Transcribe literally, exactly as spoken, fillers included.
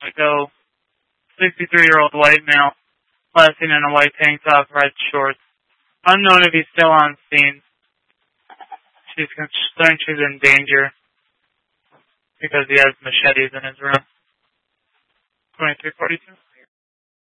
Go. sixty-three-year-old white male. Last seen in a white tank top, red shorts. Unknown if he's still on scene. She's concerned she's in danger because he has machetes in his room. twenty-three forty-two.